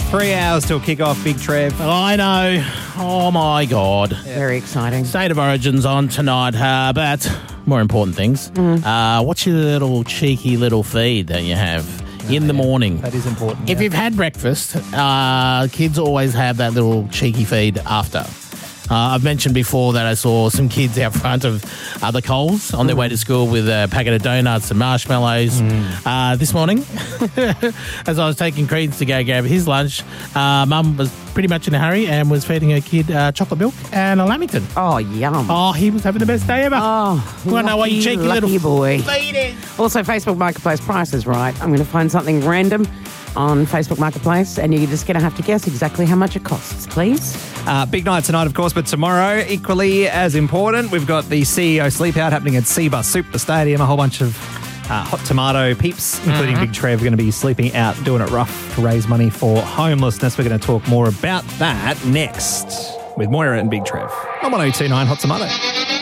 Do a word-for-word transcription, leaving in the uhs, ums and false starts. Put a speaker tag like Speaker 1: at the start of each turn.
Speaker 1: Three hours till kick off, Big Trev.
Speaker 2: I know. Oh, my God.
Speaker 3: Very exciting.
Speaker 2: State of Origin's on tonight, uh, but more important things. Mm. Uh, what's your little cheeky little feed that you have oh, in the yeah. morning?
Speaker 1: That is important.
Speaker 2: If
Speaker 1: yeah.
Speaker 2: you've had breakfast, uh, kids always have that little cheeky feed after. Uh, I've mentioned before that I saw some kids out front of uh, the Coles on their way to school with a packet of donuts and marshmallows. Mm. Uh, this morning, as I was taking Creedence to go grab his lunch, uh, Mum was pretty much in a hurry and was feeding her kid uh, chocolate milk and a Lamington.
Speaker 3: Oh, yum.
Speaker 2: Oh, he was having the best day ever.
Speaker 3: Oh,
Speaker 2: you want to know what you cheeky little
Speaker 3: boy.
Speaker 2: feed is?
Speaker 3: Also, Facebook Marketplace price is right. I'm going to find something random on Facebook Marketplace, and you're just going to have to guess exactly how much it costs, please.
Speaker 1: Uh, big night tonight, of course, but tomorrow, equally as important, we've got the C E O Sleep Out happening at Seabus Super Stadium. A whole bunch of uh, hot tomato peeps, including mm-hmm. Big Trev, are going to be sleeping out, doing it rough to raise money for homelessness. We're going to talk more about that next with Moira and Big Trev on one oh two point nine Hot Tomato.